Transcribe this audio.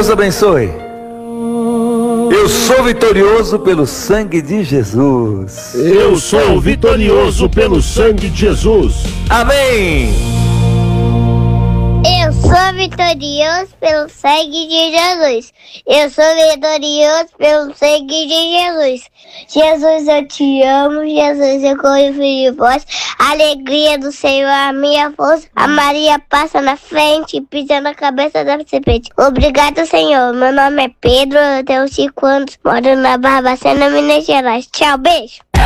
Deus abençoe. Eu sou vitorioso pelo sangue de Jesus. Eu sou vitorioso pelo sangue de Jesus. Amém. Eu sou vitorioso pelo sangue de Jesus. Eu sou vitorioso pelo sangue de Jesus. Jesus, eu te amo. Jesus, eu confio em vós. A alegria do Senhor, a minha força. A Maria passa na frente e pisa na cabeça da serpente. Obrigado, Senhor. Meu nome é Pedro, eu tenho 5 anos. Moro na Barbacena, Minas Gerais. Tchau, beijo.